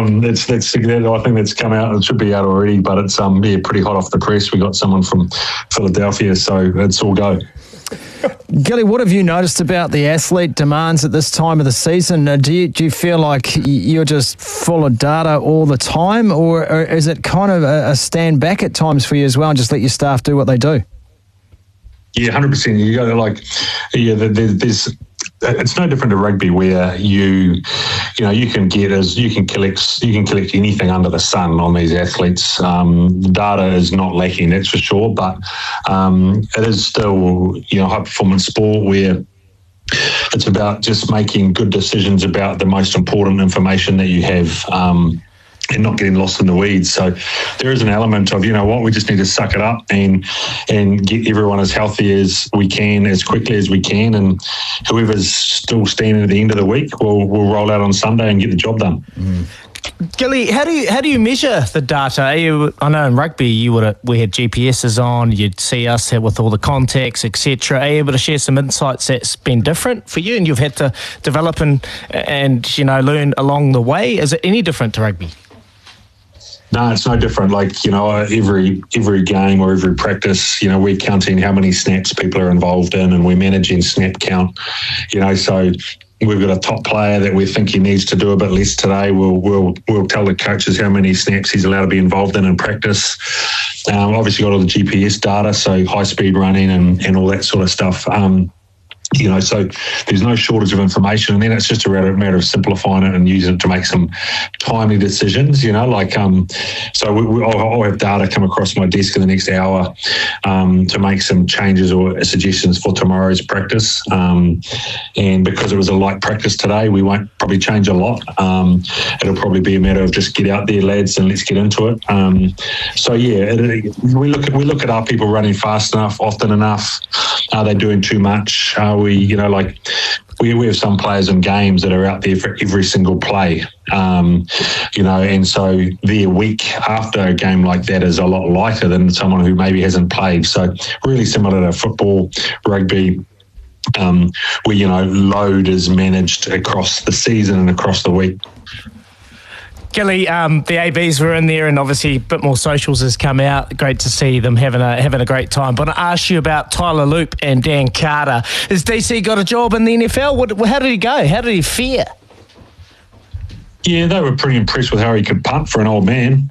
I think that's come out. It should be out already, but it's pretty hot off the press. We got someone from Philadelphia, so it's all go. Gilly, what have you noticed about the athlete demands at this time of the season? Do you feel like you're just full of data all the time, or is it kind of a stand back at times for you as well and just let your staff do what they do? Yeah, 100%. You go there's. It's no different to rugby where you can collect anything under the sun on these athletes. Data is not lacking, that's for sure, but it is still high performance sport where it's about just making good decisions about the most important information that you have. And not getting lost in the weeds. So there is an element of, we just need to suck it up and get everyone as healthy as we can, as quickly as we can. And whoever's still standing at the end of the week, we'll roll out on Sunday and get the job done. Gilly, how do you measure the data? I know in rugby we had GPSs on, you'd see us with all the contacts, etc. Are you able to share some insights that's been different for you and you've had to develop and learn along the way? Is it any different to rugby? No, it's no different. Every game or every practice, we're counting how many snaps people are involved in, and we're managing snap count. So we've got a top player that we think he needs to do a bit less today. We'll tell the coaches how many snaps he's allowed to be involved in practice. Obviously got all the GPS data, so high speed running and all that sort of stuff. So there's no shortage of information, and then it's just a matter of simplifying it and using it to make some timely decisions. So I'll have data come across my desk in the next hour to make some changes or suggestions for tomorrow's practice. And because it was a light practice today, we won't probably change a lot. It'll probably be a matter of just get out there, lads, and let's get into it. We look at our people running fast enough, often enough. Are they doing too much? We have some players in games that are out there for every single play, and so their week after a game like that is a lot lighter than someone who maybe hasn't played. So really similar to football, rugby, where, load is managed across the season and across the week. Gilly, the ABs were in there, and obviously a bit more socials has come out. Great to see them having a great time. But I asked you about Tyler Loop and Dan Carter. Has DC got a job in the NFL? How did he go? How did he fare? Yeah, they were pretty impressed with how he could punt for an old man.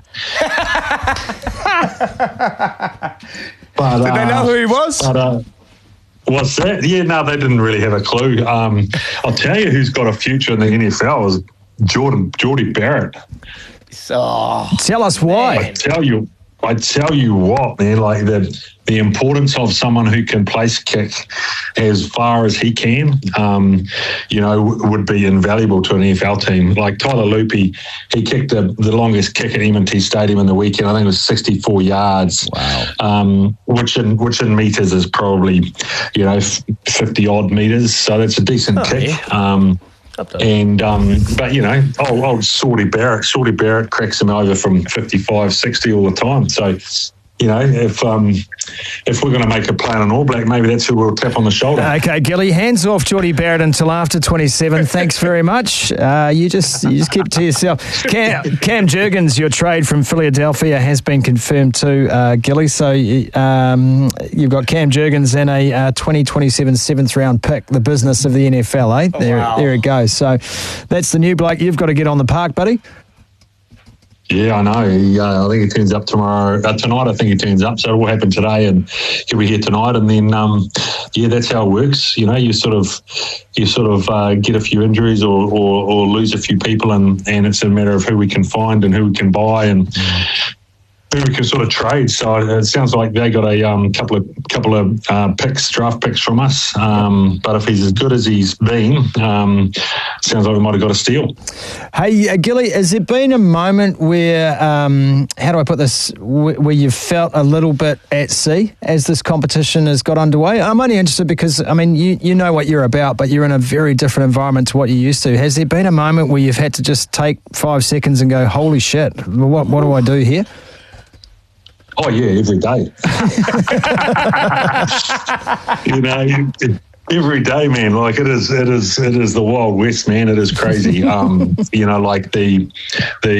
Did they know who he was? What's that? Yeah, no, they didn't really have a clue. I'll tell you who's got a future in the NFL is Geordie Barrett. Tell us why. I tell you what, man, like the importance of someone who can place kick as far as he can, would be invaluable to an NFL team. Like Tyler Loop, he kicked the longest kick at M&T Stadium in the weekend. I think it was 64 yards. Wow. Which in meters is probably, 50 odd meters. So that's a decent kick. Yeah. And old Shorty Barrett cracks him over from 55, 60 all the time. So, if we're going to make a play on an All Black, maybe that's who we'll tap on the shoulder. Okay, Gilly, hands off Geordie Barrett until after 27. Thanks very much. You just keep it to yourself. Cam Jurgens, your trade from Philadelphia has been confirmed too, Gilly. So you've got Cam Jurgens and a 2027 seventh round pick, the business of the NFL, eh? There it goes. So that's the new bloke you've got to get on the park, buddy. Yeah, I know. I think he turns up tonight. I think he turns up. So it will happen today, and he'll be here tonight. And then, that's how it works. You sort of get a few injuries or lose a few people, and it's a matter of who we can find and who we can buy and who we can sort of trade. So it sounds like they got a couple of draft picks from us. But if he's as good as he's been, sounds like we might have got a steal. Hey, Gilly, has there been a moment where, how do I put this, where you've felt a little bit at sea as this competition has got underway? I'm only interested because, you know what you're about, but you're in a very different environment to what you're used to. Has there been a moment where you've had to just take 5 seconds and go, holy shit, what do I do here? Oh yeah, every day. Every day, man. Like it is the Wild West, man. It is crazy. Like the